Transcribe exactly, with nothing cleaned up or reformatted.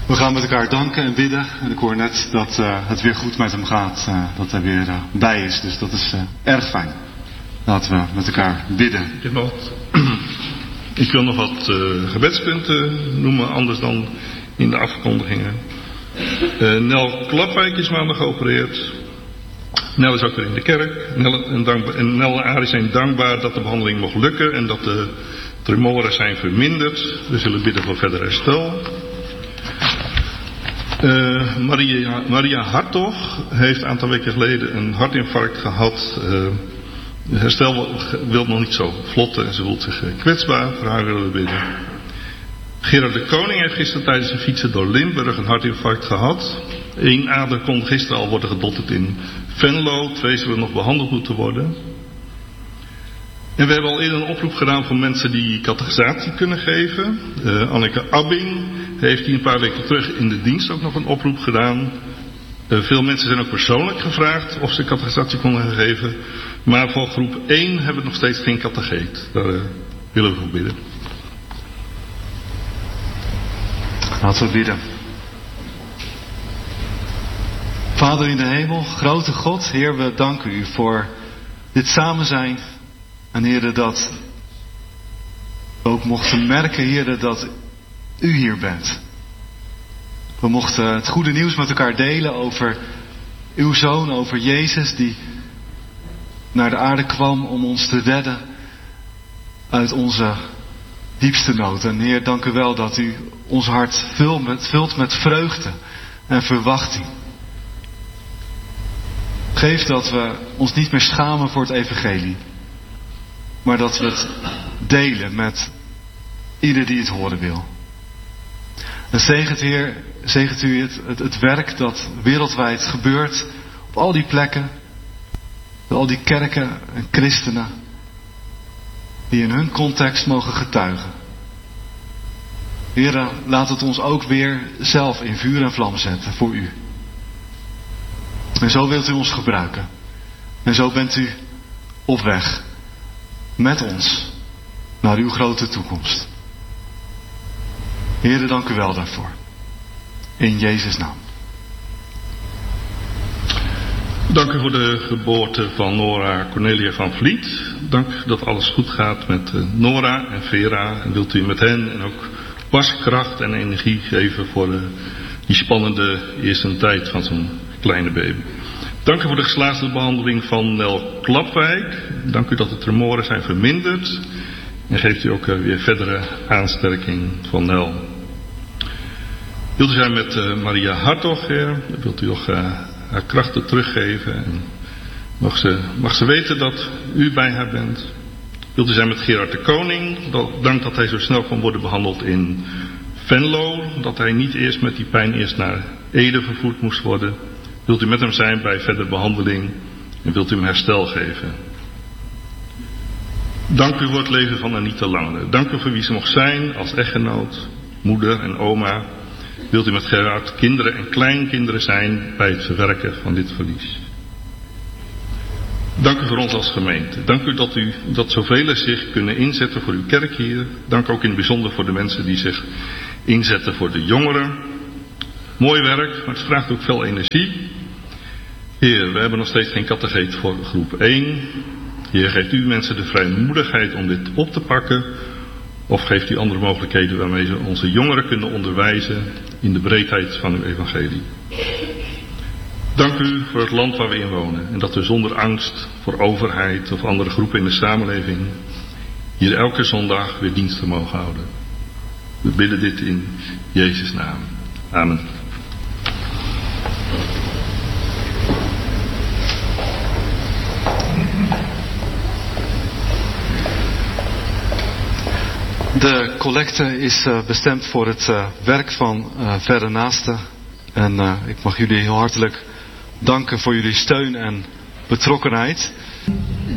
We gaan met elkaar danken en bidden. En ik hoor net dat uh, het weer goed met hem gaat. Uh, dat hij weer uh, bij is. Dus dat is uh, erg fijn. Laten we met elkaar bidden. Ik, nog, ik wil nog wat uh, gebedspunten noemen. Anders dan in de afkondigingen. Uh, Nel Klapwijk is maandag geopereerd. Nel is ook weer in de kerk. Nel en, dankbaar, en Nel en Arie zijn dankbaar dat de behandeling mocht lukken. En dat de tremoren zijn verminderd. We zullen bidden voor verder herstel. Uh, Maria, Maria Hartog heeft een aantal weken geleden een hartinfarct gehad. Uh, herstel wil nog niet zo vlot en ze voelt zich kwetsbaar. Voor haar willen we bidden. Gerard de Koning heeft gisteren tijdens een fietsen door Limburg een hartinfarct gehad. Eén ader kon gisteren al worden gedotterd in Venlo. Twee zullen nog behandeld moeten worden. En we hebben al eerder een oproep gedaan voor mensen die catechisatie kunnen geven. Uh, Anneke Abbing heeft hier een paar weken terug in de dienst ook nog een oproep gedaan. Uh, veel mensen zijn ook persoonlijk gevraagd of ze catechisatie konden geven. Maar voor groep één hebben we nog steeds geen catecheet. Daar uh, willen we voor bidden. Laten we bidden. Vader in de hemel, grote God, Heer, we danken u voor dit samen zijn. En Heer, dat we ook mochten merken, Heer, dat u hier bent. We mochten het goede nieuws met elkaar delen over uw Zoon, over Jezus, die naar de aarde kwam om ons te redden uit onze diepste nood. En Heer, dank u wel dat u ons hart vult met, vult met vreugde en verwachting. Geef dat we ons niet meer schamen voor het evangelie. Maar dat we het delen met ieder die het horen wil. En zegent, Heer, zegent u het, het, het werk dat wereldwijd gebeurt. Op al die plekken. Op al die kerken en christenen. Die in hun context mogen getuigen. Heer, laat het ons ook weer zelf in vuur en vlam zetten voor u. En zo wilt u ons gebruiken. En zo bent u op weg. Met ons naar uw grote toekomst. Heere, dank u wel daarvoor. In Jezus' naam. Dank u voor de geboorte van Nora Cornelia van Vliet. Dank dat alles goed gaat met Nora en Vera. En wilt u met hen en ook paskracht en energie geven voor de, die spannende eerste tijd van zo'n kleine baby. Dank u voor de geslaagde behandeling van Nel Klapwijk. Dank u dat de tremoren zijn verminderd. En geeft u ook weer verdere aansterking van Nel. Wilt u zijn met uh, Maria Hartog, Heer? Wilt u ook uh, haar krachten teruggeven? En mag, ze, mag ze weten dat u bij haar bent? Wilt u zijn met Gerard de Koning? Dat, dank dat hij zo snel kon worden behandeld in Venlo. Dat hij niet eerst met die pijn eerst naar Ede vervoerd moest worden. Wilt u met hem zijn bij verdere behandeling en wilt u hem herstel geven. Dank u voor het leven van Anita Langere. Dank u voor wie ze mocht zijn als echtgenoot, moeder en oma. Wilt u met Gerard kinderen en kleinkinderen zijn bij het verwerken van dit verlies. Dank u voor ons als gemeente. Dank u dat u dat zoveel zich kunnen inzetten voor uw kerk hier. Dank ook in het bijzonder voor de mensen die zich inzetten voor de jongeren. Mooi werk, maar het vraagt ook veel energie. Heer, we hebben nog steeds geen catecheet voor groep één. Heer, geeft u mensen de vrijmoedigheid om dit op te pakken. Of geeft u andere mogelijkheden waarmee ze onze jongeren kunnen onderwijzen in de breedheid van uw evangelie. Dank u voor het land waar we in wonen. En dat we zonder angst voor overheid of andere groepen in de samenleving hier elke zondag weer diensten mogen houden. We bidden dit in Jezus' naam. Amen. De collecte is uh, bestemd voor het uh, werk van uh, verre naasten. En uh, ik mag jullie heel hartelijk danken voor jullie steun en betrokkenheid.